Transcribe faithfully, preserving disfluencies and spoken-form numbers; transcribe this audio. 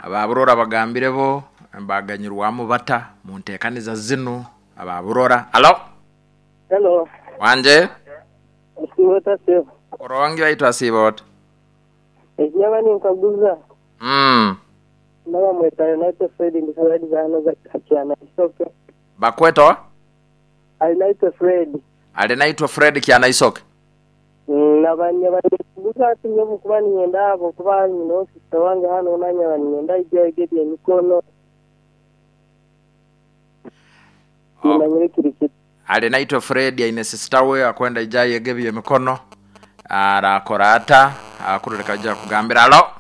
ababurora bagambire bo mbaganyirwamu bata mu ntekaniza zino ababurora. Hello. Hello. Wanje. Sibota sio. Orongi waitwa Sibota. Enyama ni nkaguza. Mm. Ndaba mweta naitwa Fred ndisabadi zano za kiana isoke. Bakweto? Alinaitwa Fred. Alinaitwa Fred kiana isoke. Nabanya banikubuza tinyo mukubani nyenda abo kubani no sister wange hano nanya banyenda ijya igedi emikono. Nimanyire kiriki. Alinaitwa Fred aine sister we akwenda ijya igedi emikono. Ara korata akurureka kugambira. Hello.